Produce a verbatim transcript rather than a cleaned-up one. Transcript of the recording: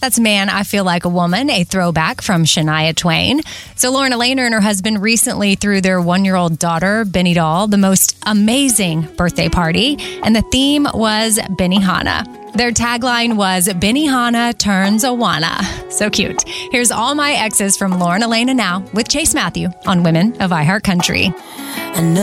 That's Man, I Feel Like a Woman, a throwback from Shania Twain. So Lauren Elena and her husband recently threw their one-year-old daughter, Benny Doll, the most amazing birthday party. And the theme was Benihana. Their tagline was Benihana turns Awana. So cute. Here's All My Exes from Lauren Elena now with Chase Matthew on Women of iHeartCountry. I know